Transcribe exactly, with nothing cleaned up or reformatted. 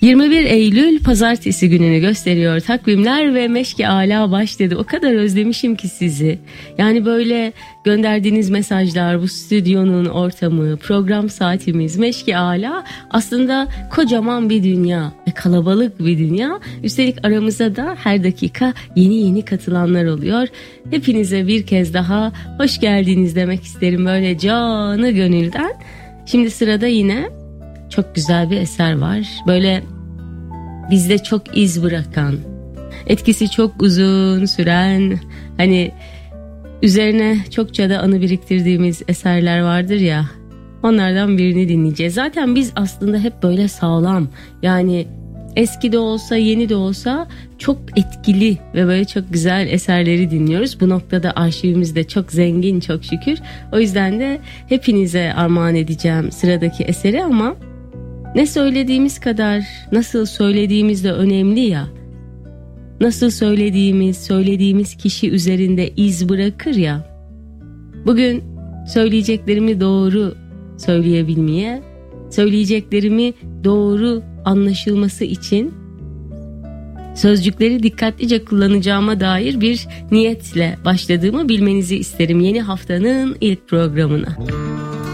yirmi bir Eylül Pazartesi gününü gösteriyor takvimler ve Meşki Ala başladı. O kadar özlemişim ki sizi. Yani böyle gönderdiğiniz mesajlar, bu stüdyonun ortamı, program saatimiz, Meşki Ala aslında kocaman bir dünya ve kalabalık bir dünya. Üstelik aramızda da her dakika yeni yeni katılanlar oluyor. Hepinize bir kez daha hoş geldiniz demek isterim böyle canı gönülden. Şimdi sırada yine çok güzel bir eser var. Böyle bizde çok iz bırakan, etkisi çok uzun süren, hani üzerine çokça da anı biriktirdiğimiz eserler vardır ya. Onlardan birini dinleyeceğiz. Zaten biz aslında hep böyle sağlam, yani eski de olsa yeni de olsa çok etkili ve böyle çok güzel eserleri dinliyoruz. Bu noktada arşivimiz de çok zengin, çok şükür. O yüzden de hepinize armağan edeceğim sıradaki eseri, ama ne söylediğimiz kadar nasıl söylediğimiz de önemli ya. Nasıl söylediğimiz, söylediğimiz kişi üzerinde iz bırakır ya. Bugün söyleyeceklerimi doğru söyleyebilmeye, söyleyeceklerimi doğru anlaşılması için sözcükleri dikkatlice kullanacağıma dair bir niyetle başladığımı bilmenizi isterim yeni haftanın ilk programına.